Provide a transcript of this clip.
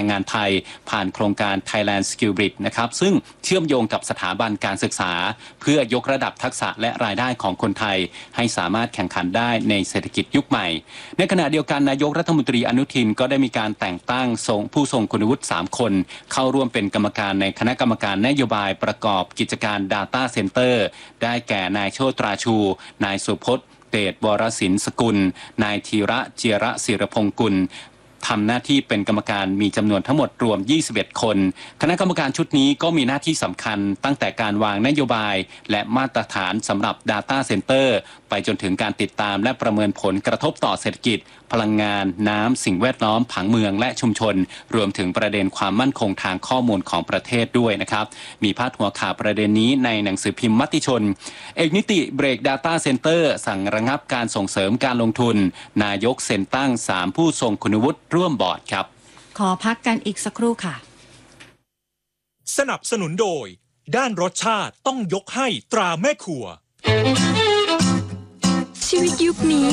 งานไทยผ่านโครงการ Thailand Skill Bridge นะครับซึ่งเชื่อมโยงกับสถาบันการศึกษาเพื่อยกระดับทักษะและรายได้ของคนไทยให้สามารถแข่งขันได้ในเศรษฐกิจยุคใหม่ในขณะเดียวกันนายกรัฐมนตรีอนุทินก็ได้มีการแต่งตั้งผู้ทรงคุณวุฒิ3 คนเข้าร่วมเป็นกรรมการในคณะกรรมการนโยบายประกอบกิจการ Data Center ได้แก่นายโชติตราชูนายสุพจน์เดชวรศิลป์สกุลนายธีระเจียระศิรพงศ์กุลทำหน้าที่เป็นกรรมการมีจำนวนทั้งหมดรวม21 คนคณะกรรมการชุดนี้ก็มีหน้าที่สำคัญตั้งแต่การวางนโยบายและมาตรฐานสำหรับ Data Center ไปจนถึงการติดตามและประเมินผลกระทบต่อเศรษฐกิจพลังงานน้ำสิ่งแวดล้อมผังเมืองและชุมชนรวมถึงประเด็นความมั่นคงทางข้อมูลของประเทศด้วยนะครับมีพาดหัวข่าวประเด็นนี้ในหนังสือพิมพ์มติชนเอกนิติเบรก Data Center สั่งระงับการส่งเสริมการลงทุนนายกเซ็นตั้ง3ผู้ทรงคุณวุฒิร่วมบอร์ดครับขอพักกันอีกสักครู่ค่ะสนับสนุนโดยด้านรสชาติต้องยกให้ตราแม่ครัวชีวิตยุคนี้